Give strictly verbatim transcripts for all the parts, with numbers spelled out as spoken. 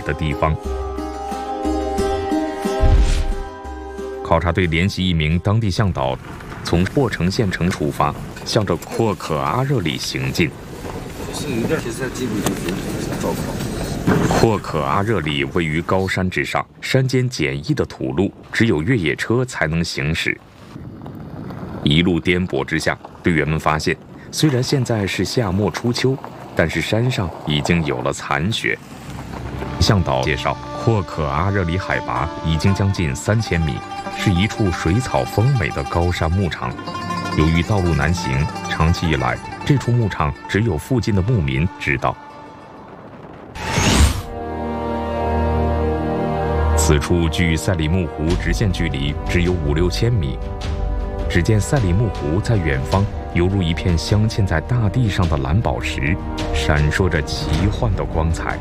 的地方。考察队联系一名当地向导，从霍城县城出发，向着阔可阿热里行进。阔可阿热里位于高山之上，山间简易的土路，只有越野车才能行驶。一路颠簸之下，队员们发现，虽然现在是夏末初秋，但是山上已经有了残雪。向导介绍，阔可阿热里海拔已经将近三千米，是一处水草丰美的高山牧场。由于道路难行，长期以来，这处牧场只有附近的牧民知道。此处距赛里木湖直线距离只有五六千米。只见赛里木湖在远方，犹如一片镶嵌在大地上的蓝宝石，闪烁着奇幻的光彩。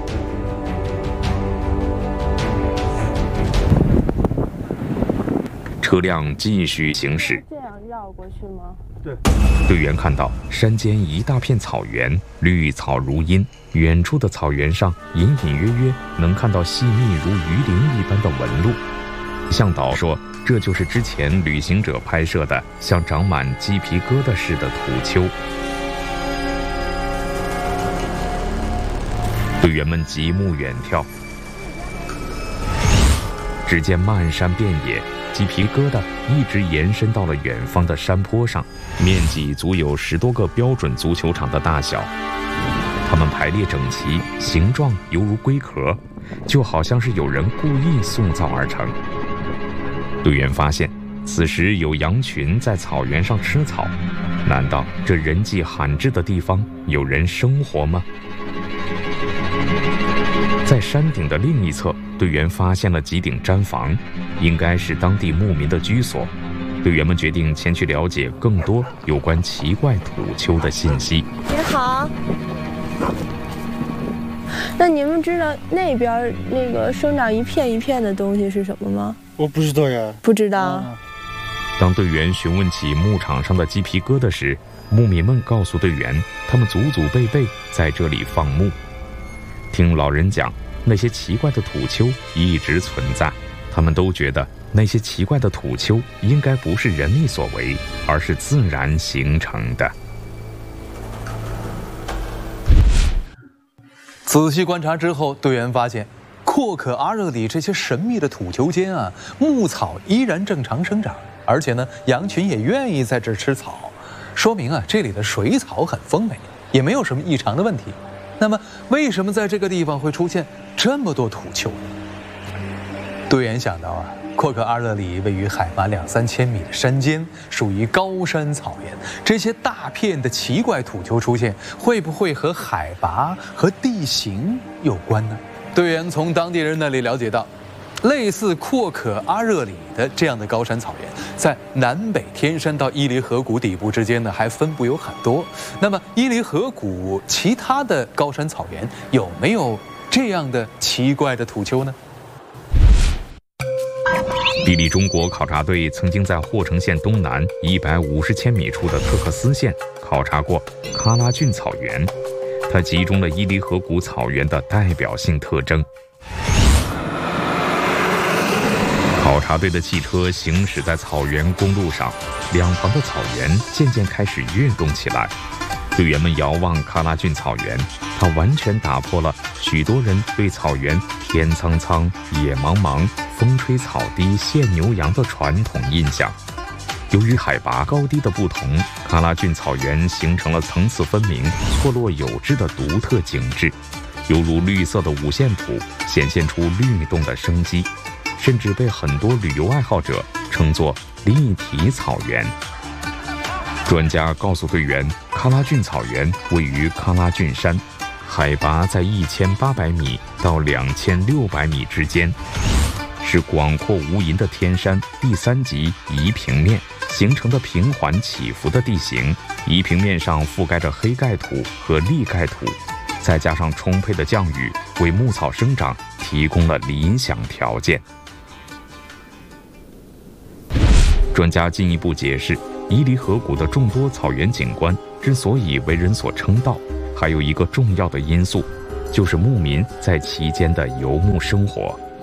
车辆继续行驶。 这样绕过去吗？ 对。 队员看到山间一大片草原，绿草如茵，远处的草原上隐隐约约能看到细密如鱼鳞一般的纹路。向导说，这就是之前旅行者拍摄的像长满鸡皮疙瘩似的土丘。队员们极目远眺，只见漫山遍野，鸡皮疙瘩一直延伸到了远方的山坡上，面积足有十多个标准足球场的大小。它们排列整齐，形状犹如龟壳，就好像是有人故意塑造而成。队员发现，此时有羊群在草原上吃草，难道这人迹罕至的地方有人生活吗？在山顶的另一侧，队员发现了几顶毡房，应该是当地牧民的居所。队员们决定前去了解更多有关奇怪土丘的信息。 你好，那你们知道那边那个生长一片一片的东西是什么吗？ 我不知道呀。 不知道。 嗯、 当队员询问起牧场上的鸡皮疙瘩时，牧民们告诉队员，他们祖祖辈辈在这里放牧。听老人讲，那些奇怪的土丘一直存在，他们都觉得那些奇怪的土丘应该不是人力所为，而是自然形成的。 仔细观察之后，队员发现阔可阿热里这些神秘的土丘间啊，牧草依然正常生长，而且呢，羊群也愿意在这儿吃草，说明啊，这里的水草很丰美，也没有什么异常的问题。那么，为什么在这个地方会出现这么多土丘呢？队员想到啊，阔可阿热里位于海拔两三千米的山间，属于高山草原，这些大片的奇怪土丘出现，会不会和海拔和地形有关呢？队员从当地人那里了解到，类似阔可阿热里的这样的高山草原，在南北天山到伊犁河谷底部之间呢，还分布有很多。那么，伊犁河谷其他的高山草原有没有这样的奇怪的土丘呢？ 地理中国考察队曾经在霍城县东南一百五十千米处的特克斯县考察过喀拉峻草原，它集中了伊犁河谷草原的代表性特征。考察队的汽车行驶在草原公路上，两旁的草原渐渐开始跃动起来。队员们遥望喀拉峻草原，它完全打破了许多人对草原天苍苍、野茫茫、风吹草低见牛羊的传统印象。由于海拔高低的不同，喀拉峻草原形成了层次分明、错落有致的独特景致，犹如绿色的五线谱，显现出律动的生机，甚至被很多旅游爱好者称作立体草原。专家告诉队员，喀拉峻草原位于喀拉峻山，海拔在一千八百米到两千六百米之间，是广阔无垠的天山第三级夷平面形成的平缓起伏的地形。夷平面上覆盖着黑盖土和砾盖土，再加上充沛的降雨，为牧草生长提供了理想条件。专家进一步解释，伊犁河谷的众多草原景观之所以为人所称道，还有一个重要的因素， 就是牧民在其间的游牧生活。